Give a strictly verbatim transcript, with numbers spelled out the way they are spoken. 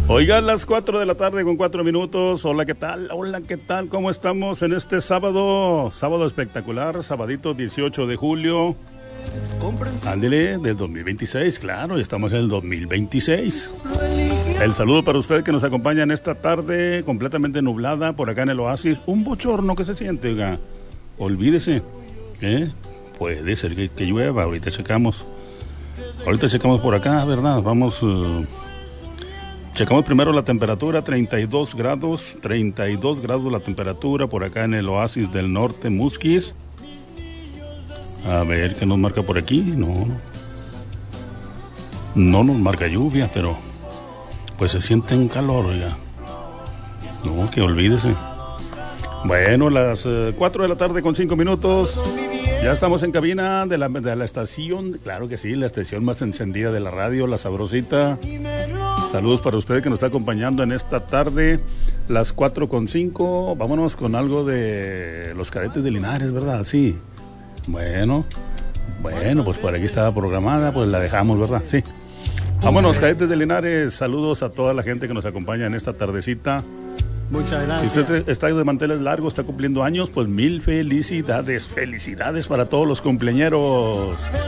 Oigan, las cuatro de la tarde con cuatro minutos. Hola, ¿qué tal? Hola, ¿qué tal? ¿Cómo estamos en este sábado? Sábado espectacular, sabadito dieciocho de julio. Ándele, del dos mil veintiséis, claro, ya estamos en el dos mil veintiséis. El saludo para usted que nos acompaña en esta tarde completamente nublada por acá en el oasis. Un bochorno que se siente, oiga. Olvídese, ¿eh? Puede ser que, que llueva, ahorita checamos. Ahorita checamos por acá, ¿verdad? Vamos... Uh, Checamos primero la temperatura, treinta y dos grados, treinta y dos grados la temperatura por acá en el oasis del norte, Musquis. A ver, ¿qué nos marca por aquí? No, no. No nos marca lluvia, pero pues se siente un calor, oiga. No, que olvídese. Bueno, las uh, cuatro de la tarde con cinco minutos. Ya estamos en cabina de la, de la estación, claro que sí, la estación más encendida de la radio, La Sabrosita. Saludos para usted que nos está acompañando en esta tarde, las cuatro con cinco. Vámonos con algo de los Cadetes de Linares, ¿verdad? Sí. Bueno, bueno, pues por aquí estaba programada, pues la dejamos, ¿verdad? Sí. Vámonos, Cadetes de Linares. Saludos a toda la gente que nos acompaña en esta tardecita. Muchas gracias. Si usted está de manteles largos, está cumpliendo años, pues mil felicidades, felicidades para todos los cumpleañeros.